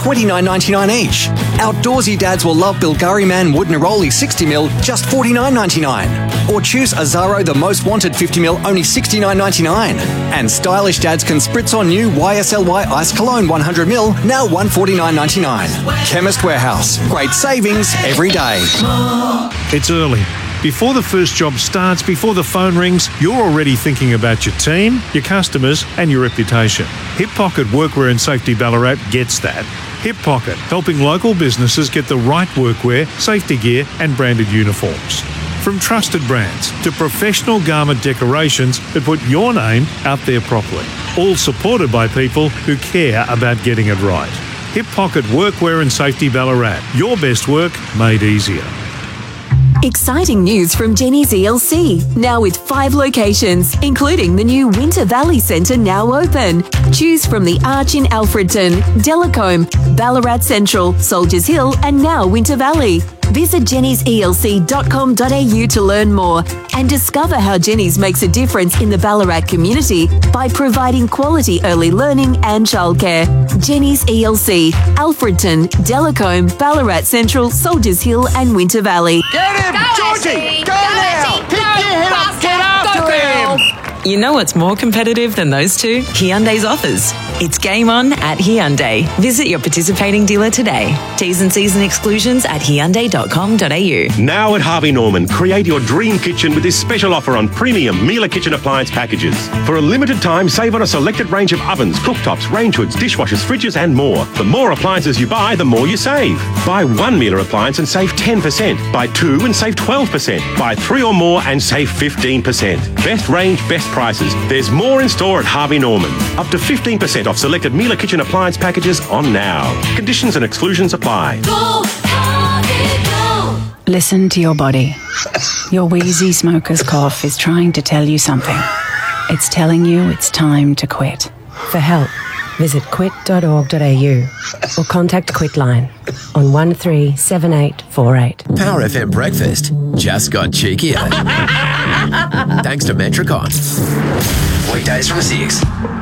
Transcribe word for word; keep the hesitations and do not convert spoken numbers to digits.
twenty-nine ninety-nine each. Outdoorsy dads will love Bilgari Man Wood Neroli sixty mil, just forty-nine ninety-nine. Or choose Azaro The Most Wanted fifty mil, only sixty-nine ninety-nine. And stylish dads can spritz on new Y S L Y Ice Cologne one hundred mil, now one forty-nine ninety-nine. Chemist Warehouse. Great savings every day. It's early. Before the first job starts, before the phone rings, you're already thinking about your team, your customers and your reputation. Hip Pocket Workwear and Safety Ballarat gets that. Hip Pocket, helping local businesses get the right workwear, safety gear and branded uniforms. From trusted brands to professional garment decorations that put your name out there properly. All supported by people who care about getting it right. Hip Pocket Workwear and Safety Ballarat. Your best work made easier. Exciting news from Jenny's E L C, now with five locations, including the new Winter Valley Centre now open. Choose from the Arch in Alfredton, Delacombe, Ballarat Central, Soldiers Hill and now Winter Valley. Visit jennys e l c dot com dot a u to learn more and discover how Jenny's makes a difference in the Ballarat community by providing quality early learning and childcare. Jenny's E L C, Alfredton, Delacombe, Ballarat Central, Soldiers Hill and Winter Valley. Get him! Go, Georgie! Ashley. Go, Go, now! Ashley. Pick Go, your head up! faster. Get after Go, him! girl. You know what's more competitive than those two? Hyundai's offers. It's game on at Hyundai. Visit your participating dealer today. T's and C's and exclusions at hyundai dot com dot a u. Now at Harvey Norman, create your dream kitchen with this special offer on premium Miele kitchen appliance packages. For a limited time, save on a selected range of ovens, cooktops, range hoods, dishwashers, fridges and more. The more appliances you buy, the more you save. Buy one Miele appliance and save ten percent. Buy two and save twelve percent. Buy three or more and save fifteen percent. Best range, best prices. There's more in store at Harvey Norman. Up to fifteen percent off selected Miele kitchen appliance packages on now. Conditions and exclusions apply. Go, Harvey, go. Listen to your body. Your wheezy smoker's cough is trying to tell you something. It's telling you it's time to quit. For help, visit quit dot org dot a u or contact Quitline on one three seven eight four eight. Power F M Breakfast just got cheekier. Thanks to Metricon. Weekdays from six.